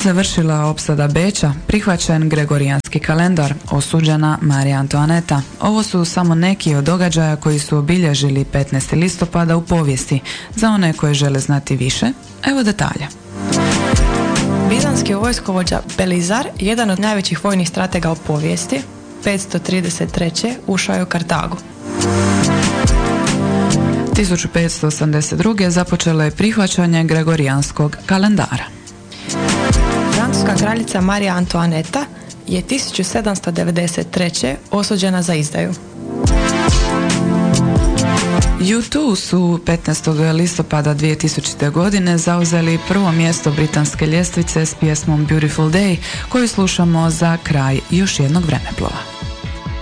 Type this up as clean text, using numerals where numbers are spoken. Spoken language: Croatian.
završila opsada Beča, prihvaćen Gregorijanski kalendar, osuđena Marija Antoaneta. Ovo su samo neki od događaja koji su obilježili 15. listopada u povijesti. Za one koje žele znati više, evo detalja. Bizanski vojskovođa Belizar, jedan od najvećih vojnih stratega u povijesti, 533. ušao je u Kartagu. 1582. započelo je prihvaćanje Gregorijanskog kalendara. Francuska kraljica Marija Antoaneta je 1793. osuđena za izdaju. U2 su 15. listopada 2000. godine zauzeli prvo mjesto britanske ljestvice s pjesmom Beautiful Day, koju slušamo za kraj još jednog vremeplova.